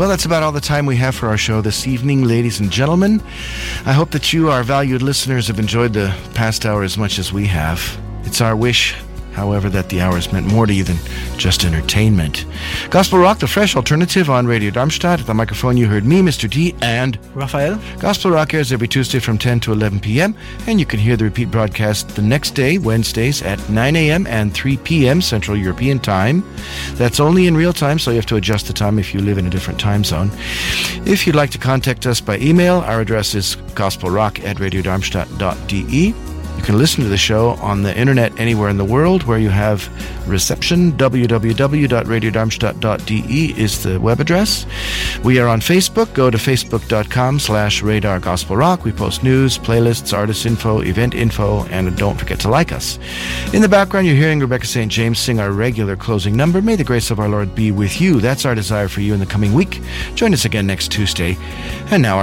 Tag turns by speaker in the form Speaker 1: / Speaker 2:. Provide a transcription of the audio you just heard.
Speaker 1: Well, that's about all the time we have for our show this evening, ladies and gentlemen. I hope that you, our valued listeners, have enjoyed the past hour as much as we have. It's our wish, however, that the hours meant more to you than just entertainment. Gospel Rock, the fresh alternative on Radio Darmstadt. At the microphone, you heard me, Mr. D, and
Speaker 2: Raphael.
Speaker 1: Gospel Rock airs every Tuesday from 10 to 11 p.m., and you can hear the repeat broadcast the next day, Wednesdays, at 9 a.m. and 3 p.m. Central European Time. That's only in real time, so you have to adjust the time if you live in a different time zone. If you'd like to contact us by email, our address is gospelrock@radiodarmstadt.de. You can listen to the show on the internet anywhere in the world where you have reception. www.radiodarmstadt.de is the web address. We are on Facebook. Go to facebook.com/radargospelrock. We post news, playlists, artist info, event info, and don't forget to like us. In the background, you're hearing Rebecca St. James sing our regular closing number, May the Grace of Our Lord be with you. That's our desire for you in the coming week. Join us again next Tuesday. And now